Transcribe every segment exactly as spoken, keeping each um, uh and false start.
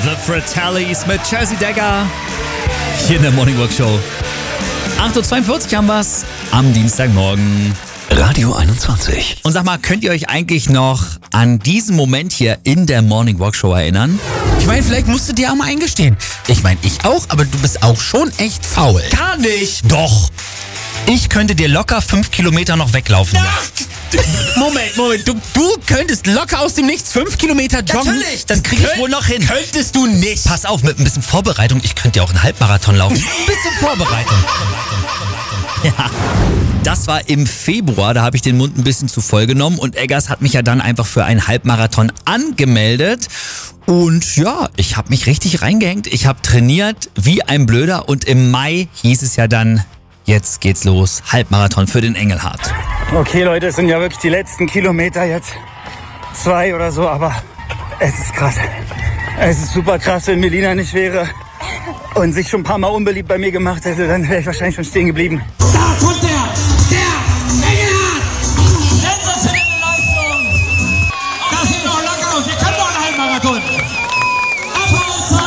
The Fratellis mit Chelsea Dagger hier in der Morning Walk Show. acht Uhr zweiundvierzig haben wir's am Dienstagmorgen. Radio einundzwanzig. Und sag mal, könnt ihr euch eigentlich noch an diesen Moment hier in der Morning Walk Show erinnern? Ich meine, vielleicht musst du dir auch mal eingestehen. Ich meine, ich auch, aber du bist auch schon echt faul. Gar nicht! Doch. Ich könnte dir locker fünf Kilometer noch weglaufen. Ja. Moment, Moment. Du, du könntest locker aus dem Nichts fünf Kilometer joggen. Natürlich, das kriege ich wohl noch hin. Könntest du nicht. Pass auf, mit ein bisschen Vorbereitung. Ich könnte ja auch einen Halbmarathon laufen. Ein bisschen Vorbereitung. Ja. Das war im Februar, da habe ich den Mund ein bisschen zu voll genommen und Eggers hat mich ja dann einfach für einen Halbmarathon angemeldet. Und ja, ich habe mich richtig reingehängt. Ich habe trainiert wie ein Blöder und im Mai hieß es ja dann, jetzt geht's los, Halbmarathon für den Engelhardt. Okay Leute, es sind ja wirklich die letzten Kilometer jetzt, zwei oder so, aber es ist krass. Es ist super krass, wenn Melina nicht wäre und sich schon ein paar Mal unbeliebt bei mir gemacht hätte, dann wäre ich wahrscheinlich schon stehen geblieben. Da kommt der, der Engelhardt! Sensationelle Leistung! Das sieht doch locker aus, wir können doch einen Halbmarathon! Applaus!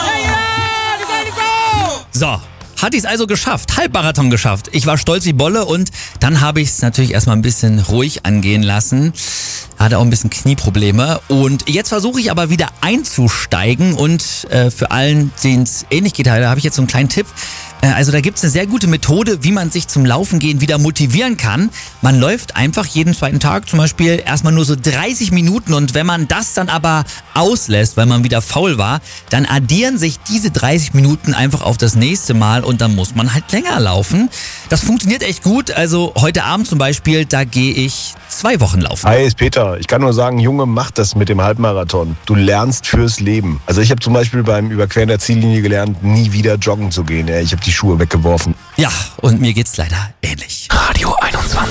So. Hatte ich es also geschafft, Halbmarathon geschafft. Ich war stolz wie Bolle und dann habe ich es natürlich erstmal ein bisschen ruhig angehen lassen. Hatte auch ein bisschen Knieprobleme und jetzt versuche ich aber wieder einzusteigen und äh, für allen, denen es ähnlich geht, da habe ich jetzt so einen kleinen Tipp. Äh, also da gibt es eine sehr gute Methode, wie man sich zum Laufen gehen wieder motivieren kann. Man läuft einfach jeden zweiten Tag zum Beispiel erstmal nur so dreißig Minuten und wenn man das dann aber auslässt, weil man wieder faul war, dann addieren sich diese dreißig Minuten einfach auf das nächste Mal und dann muss man halt länger laufen. Das funktioniert echt gut. Also heute Abend zum Beispiel, da gehe ich zwei Wochen laufen. Hi, ist Peter. Ich kann nur sagen, Junge, mach das mit dem Halbmarathon. Du lernst fürs Leben. Also ich habe zum Beispiel beim Überqueren der Ziellinie gelernt, nie wieder joggen zu gehen. Ich habe die Schuhe weggeworfen. Ja, und mir geht's leider ähnlich. Radio einundzwanzig.